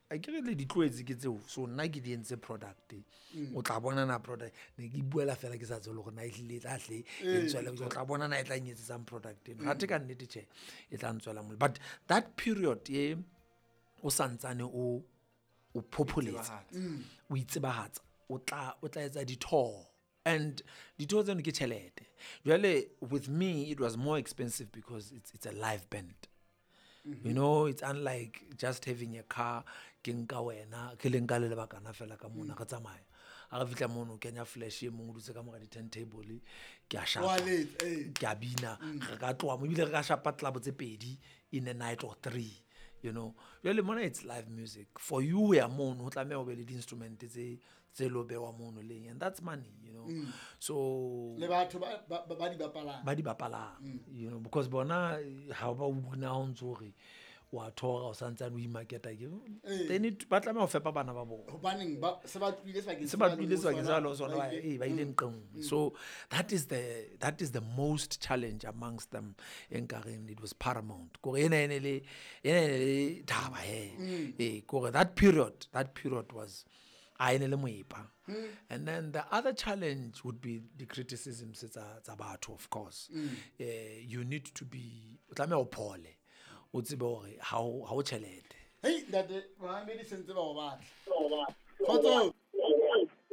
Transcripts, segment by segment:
I get le ditloetse ke tseo so nna ke di entse product o tla bona na product ne ke buela fela ke sa tsolo go na ihle tla hle e tswela o tla bona na e tla nyetse some product ga te ka nnete che e tla ntswela mo but that period o santsane o populate o itsebahatsa o tla etsa ditho and ditho tseno ke chelete jwale with me it was more expensive because it's a live band. You know, it's unlike just having a car ke nka wena ke le nka le lebakana fela ka mona ka tsamaya a fitla mono kenya flash e mongwe dutse ka mo ga di turntable ke a shapa ke a bina ga tloa mo bile ga shapa club tse pedi in a night or 3 you know really mona it's live music for you ya mono o tlameha o be le di instrument tse lo bewa mono leng and that's money you know so le batho ba di bapala you know because bona ha ba buna o ntsore wa thoga o santsane o imaketa ke then ba tlameha o fepa bana ba bona hobaneng ba se ba tlile sa lo sona ba ile nqeng so that is the most challenge amongst them enkareng it was paramount go ene le thaba go that period was le moepa and then the other challenge would be the criticism tsa batho of course you need to be tlameha o phole o tsebe hore ha o chelete hey ndate ba medicine tse ba o batla khotso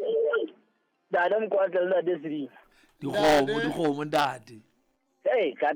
dada mkwatla la desiri dikgomo ndate hey